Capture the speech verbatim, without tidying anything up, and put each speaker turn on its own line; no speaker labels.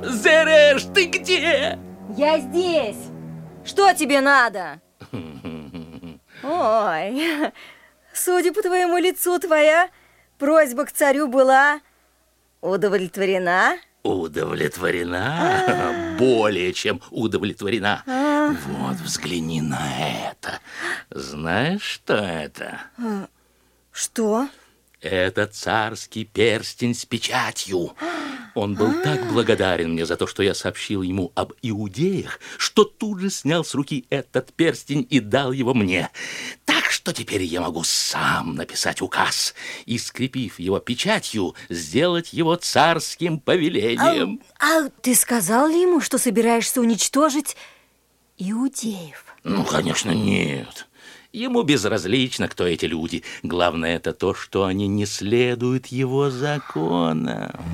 Зереш, ты где?
Я здесь. Что тебе надо? Ой, судя по твоему лицу, твоя просьба к царю была удовлетворена?
Удовлетворена? А? Более чем удовлетворена. А? Вот, взгляни на это. Знаешь, что это?
А, что?
Это царский перстень с печатью. Он был так благодарен мне за то, что я сообщил ему об иудеях, что тут же снял с руки этот перстень и дал его мне. Так что теперь я могу сам написать указ и, скрепив его печатью, сделать его царским повелением.
А, а ты сказал ли ему, что собираешься уничтожить иудеев?
Ну, конечно, нет. Ему безразлично, кто эти люди. Главное, это то, что они не следуют его законам.